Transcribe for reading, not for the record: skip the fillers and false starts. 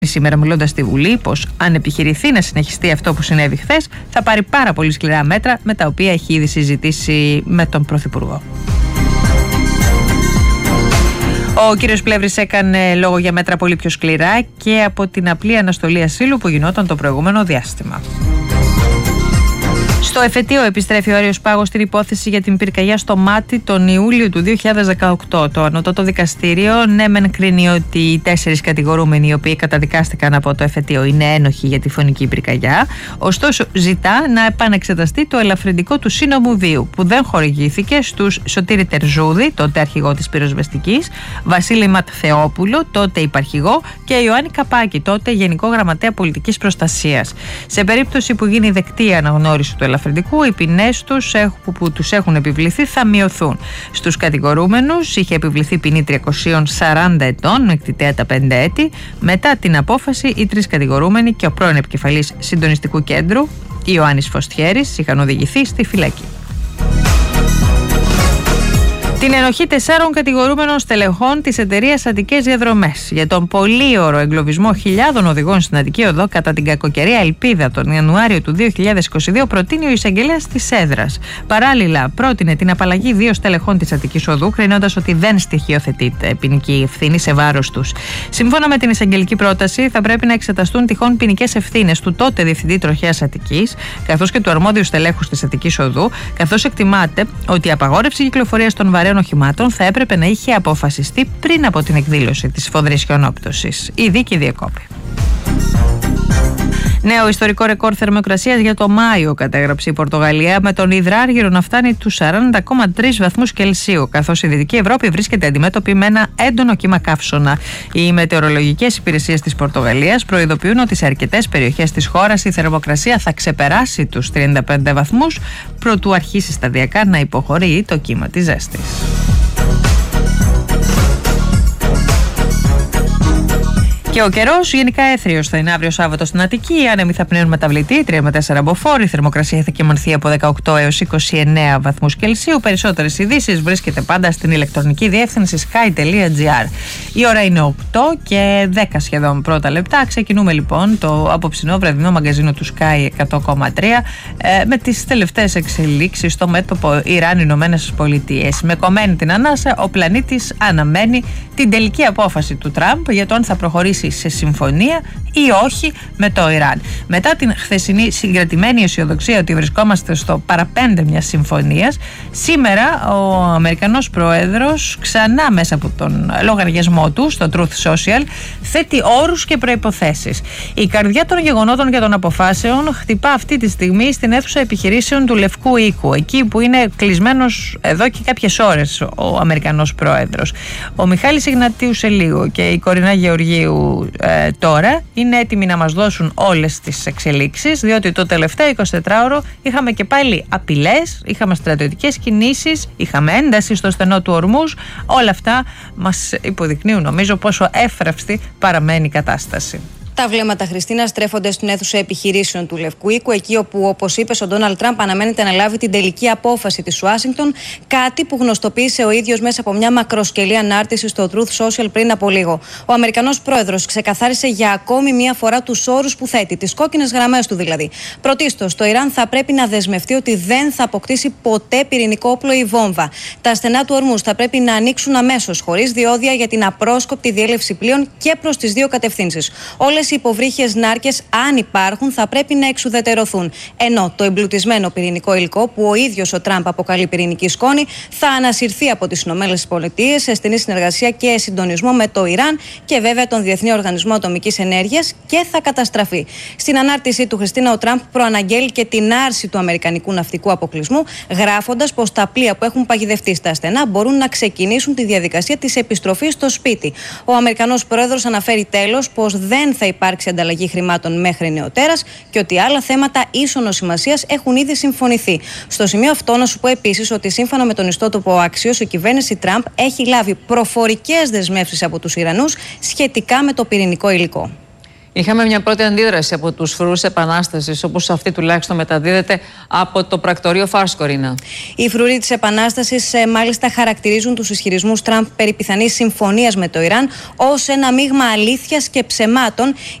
σήμερα μιλώντας στη Βουλή πως αν επιχειρηθεί να συνεχιστεί αυτό που συνέβη χθες, θα πάρει πάρα πολύ σκληρά μέτρα, με τα οποία έχει ήδη συζητήσει με τον Πρωθυπουργό. Ο κύριος Πλεύρης έκανε λόγο για μέτρα πολύ πιο σκληρά και από την απλή αναστολή ασύλου που γινόταν το προηγούμενο διάστημα. Στο εφετείο επιστρέφει ο Άριος Πάγος στην υπόθεση για την πυρκαγιά στο Μάτι τον Ιούλιο του 2018. Το Ανώτατο Δικαστήριο ναι μεν κρίνει ότι οι 4 κατηγορούμενοι οι οποίοι καταδικάστηκαν από το εφετείο είναι ένοχοι για τη φωνική πυρκαγιά, ωστόσο ζητά να επανεξεταστεί το ελαφρυντικό του σύνομου βίου που δεν χορηγήθηκε στους Σωτήρη Τερζούδη, τότε αρχηγό της πυροσβεστικής, Βασίλη Ματθεόπουλο, τότε υπαρχηγό, και Ιωάννη Καπάκη, τότε Γενικό Γραμματέα Πολιτικής Προστασίας. Σε περίπτωση που γίνει δεκτή η αναγνώριση του ελαφρυντικού, οι ποινές τους που τους έχουν επιβληθεί θα μειωθούν. Στους κατηγορούμενους είχε επιβληθεί ποινή 340 ετών με εκτιτέα τα 5 έτη. Μετά την απόφαση, οι 3 κατηγορούμενοι και ο πρώην επικεφαλής συντονιστικού κέντρου, Ιωάννης Φωστιέρης, είχαν οδηγηθεί στη φυλακή. Την ενοχή 4 κατηγορούμενων στελεχών της εταιρείας Αττικές Διαδρομές για τον πολύωρο εγκλωβισμό χιλιάδων οδηγών στην Αττική Οδό κατά την κακοκαιρία Ελπίδα τον Ιανουάριο του 2022 προτείνει ο εισαγγελέας της έδρας. Παράλληλα, πρότεινε την απαλλαγή 2 στελεχών της Αττικής Οδού, κρίνοντας ότι δεν στοιχειοθετείται ποινική ευθύνη σε βάρος τους. Σύμφωνα με την εισαγγελική πρόταση, θα πρέπει να εξεταστούν τυχόν ποινικές ευθύνες του τότε Διευθυντή Τροχέας Αττικής, καθώς και του αρμόδιου στελέχους της Αττικής Οδού, καθώς εκτιμάται ότι η απαγόρευση κυκλοφορίας των βαρέων οχημάτων θα έπρεπε να είχε αποφασιστεί πριν από την εκδήλωση της σφοδρής χιονόπτωσης. Η δίκη διεκόπη. Νέο ιστορικό ρεκόρ θερμοκρασίας για το Μάιο κατέγραψε η Πορτογαλία, με τον υδράργυρο να φτάνει τους 40,3 βαθμούς Κελσίου, καθώς η Δυτική Ευρώπη βρίσκεται αντιμέτωπη με ένα έντονο κύμα καύσωνα. Οι μετεωρολογικές υπηρεσίες της Πορτογαλίας προειδοποιούν ότι σε αρκετές περιοχές της χώρας η θερμοκρασία θα ξεπεράσει τους 35 βαθμούς προτού αρχίσει σταδιακά να υποχωρεί το κύμα της ζέστης. Και ο καιρός γενικά έθριος θα είναι αύριο Σάββατο στην Αττική. Οι άνεμοι θα πνέουν μεταβλητή 3 με 4 μποφόρ. Η θερμοκρασία θα κυμανθεί από 18 έως 29 βαθμούς Κελσίου. Περισσότερες ειδήσεις βρίσκεται πάντα στην ηλεκτρονική διεύθυνση sky.gr. Η ώρα είναι 8 και 10 σχεδόν πρώτα λεπτά. Ξεκινούμε λοιπόν το απόψινό βραδινό μαγκαζίνο του Sky 100,3 με τις τελευταίες εξελίξεις στο μέτωπο Ιράν-Ηνωμένες Πολιτείες. Με κομμένη την ανάσα, ο πλανήτης αναμένει την τελική απόφαση του Τραμπ για το αν θα προχωρήσει σε συμφωνία ή όχι με το Ιράν. Μετά την χθεσινή συγκρατημένη αισιοδοξία ότι βρισκόμαστε στο παραπέντε μιας συμφωνίας, σήμερα ο Αμερικανός Πρόεδρος ξανά μέσα από τον λογαριασμό του στο Truth Social θέτει όρους και προϋποθέσεις. Η καρδιά των γεγονότων και των αποφάσεων χτυπά αυτή τη στιγμή στην αίθουσα επιχειρήσεων του Λευκού Οίκου, εκεί που είναι κλεισμένος εδώ και κάποιες ώρες ο Αμερικανός Πρόεδρος. Ο Μιχάλης Ιγνατίου σε λίγο και η Κορινά Γεωργίου τώρα είναι έτοιμοι να μας δώσουν όλες τις εξελίξεις, διότι το τελευταίο 24ωρο είχαμε και πάλι απειλές, είχαμε στρατιωτικές κινήσεις, είχαμε ένταση στο στενό του Ορμούζ. Όλα αυτά μας υποδεικνύουν νομίζω πόσο εύθραυστη παραμένει η κατάσταση. Τα βλέμματα, Χριστίνα, στρέφονται στην αίθουσα επιχειρήσεων του Λευκού Οίκου, εκεί όπου, όπως είπες, ο Ντόναλντ Τραμπ αναμένεται να λάβει την τελική απόφαση της Ουάσιγκτον, κάτι που γνωστοποίησε ο ίδιος μέσα από μια μακροσκελή ανάρτηση στο Truth Social πριν από λίγο. Ο Αμερικανός Πρόεδρος ξεκαθάρισε για ακόμη μία φορά τους όρους που θέτει, τις κόκκινες γραμμές του δηλαδή. Πρωτίστως, το Ιράν θα πρέπει να δεσμευτεί ότι δεν θα αποκτήσει ποτέ πυρηνικό όπλο ή βόμβα. Τα στενά του Ορμούζ θα πρέπει να ανοίξουν αμέσως, χωρίς διόδια, για την απρόσκοπτη διέλευση πλοίων και προς τις δύο κατευθύνσεις. Όλες οι υποβρύχιες νάρκες, αν υπάρχουν, θα πρέπει να εξουδετερωθούν. Ενώ το εμπλουτισμένο πυρηνικό υλικό, που ο ίδιος ο Τραμπ αποκαλεί πυρηνική σκόνη, θα ανασυρθεί από τις ΗΠΑ σε στενή συνεργασία και συντονισμό με το Ιράν και βέβαια τον Διεθνή Οργανισμό Ατομικής Ενέργειας και θα καταστραφεί. Στην ανάρτησή του, Χριστίνα, ο Τραμπ προαναγγέλει και την άρση του αμερικανικού ναυτικού αποκλεισμού, γράφοντας πως τα πλοία που έχουν παγιδευτεί στα στενά μπορούν να ξεκινήσουν τη διαδικασία της επιστροφής στο σπίτι. Ο Αμερικανός Πρόεδρος αναφέρει τέλος πως δεν θα υπάρξει ανταλλαγή χρημάτων μέχρι νεοτέρας και ότι άλλα θέματα ίσονος σημασίας έχουν ήδη συμφωνηθεί. Στο σημείο αυτό, να σου πω επίσης ότι σύμφωνα με τον ιστότοπο Axios, η κυβέρνηση Τραμπ έχει λάβει προφορικές δεσμεύσεις από τους Ιρανούς σχετικά με το πυρηνικό υλικό. Είχαμε μια πρώτη αντίδραση από τους φρουρούς επανάστασης, όπως αυτή τουλάχιστον μεταδίδεται από το πρακτορείο Φάρς, Κορίνα. Οι φρουροί της επανάστασης μάλιστα χαρακτηρίζουν τους ισχυρισμούς Τραμπ περί πιθανής συμφωνίας με το Ιράν ως ένα μείγμα αλήθειας και ψεμάτων.